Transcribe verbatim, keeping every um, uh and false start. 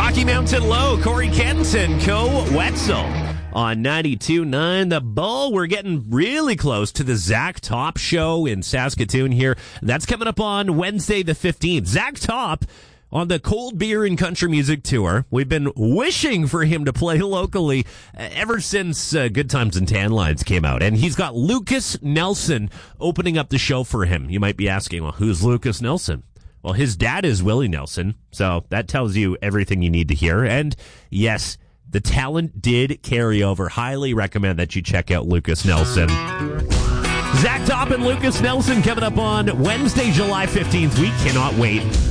Rocky Mountain Low, Corey Kenton, Co. Wetzel. On ninety-two point nine, The Bull. We're getting really close to the Zach Top show in Saskatoon here. That's coming up on Wednesday the fifteenth. Zach Top on the Cold Beer and Country Music Tour. We've been wishing for him to play locally ever since uh, Good Times and Tan Lines came out. And he's got Lucas Nelson opening up the show for him. You might be asking, well, who's Lucas Nelson? Well, his dad is Willie Nelson, so that tells you everything you need to hear. And yes, the talent did carry over. Highly recommend that you check out Lucas Nelson. Zach Top and Lucas Nelson coming up on Wednesday, July fifteenth. We cannot wait.